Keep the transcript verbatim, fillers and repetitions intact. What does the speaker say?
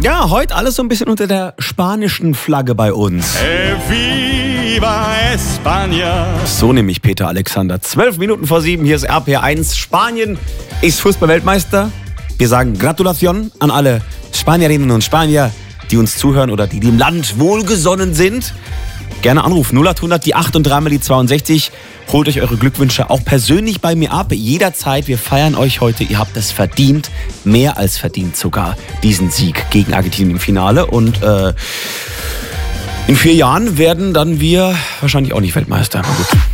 Ja, heute alles so ein bisschen unter der spanischen Flagge bei uns. Eh, viva España. So nämlich Peter Alexander. Zwölf Minuten vor sieben, hier ist R P eins. Spanien ist Fußball-Weltmeister. Wir sagen Gratulation an alle Spanierinnen und Spanier, die uns zuhören oder die dem Land wohlgesonnen sind. Gerne anrufen, null acht hundert, die acht und dreimal die zweiundsechzig. Holt euch eure Glückwünsche auch persönlich bei mir ab. Jederzeit, wir feiern euch heute. Ihr habt es verdient, mehr als verdient sogar, diesen Sieg gegen Argentinien im Finale. Und äh, in vier Jahren werden dann wir wahrscheinlich auch nicht Weltmeister. Gut.